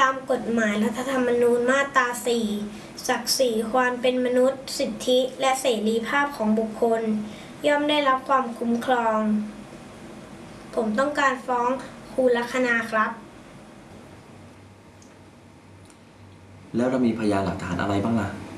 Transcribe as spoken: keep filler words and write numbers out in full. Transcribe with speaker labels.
Speaker 1: ตามกฎหมายรัฐธรรมนูญมาตรา สี่ ศักดิ์ศรีความเป็นมนุษย์ สิทธิ และเสรีภาพของบุคคล ย่อมได้รับความคุ้มครอง ผมต้องการฟ้องครูลัคนาครับ
Speaker 2: แล้วเรามีพยานหลักฐานอะไรบ้างล่ะ